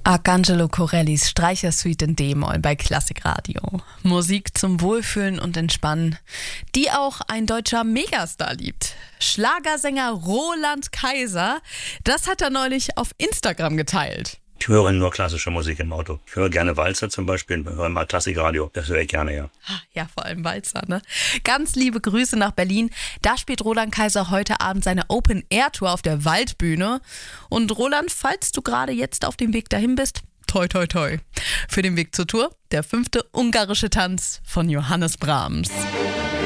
Arcangelo Corellis Streichersuite in D-Moll bei Klassikradio. Musik zum Wohlfühlen und Entspannen, die auch ein deutscher Megastar liebt. Schlagersänger Roland Kaiser, das hat er neulich auf Instagram geteilt. Ich höre nur klassische Musik im Auto. Ich höre gerne Walzer zum Beispiel, höre mal Klassikradio. Das höre ich gerne, ja. Ja, vor allem Walzer, ne? Ganz liebe Grüße nach Berlin. Da spielt Roland Kaiser heute Abend seine Open-Air-Tour auf der Waldbühne. Und Roland, falls du gerade jetzt auf dem Weg dahin bist, toi toi toi. Für den Weg zur Tour, der 5. ungarische Tanz von Johannes Brahms.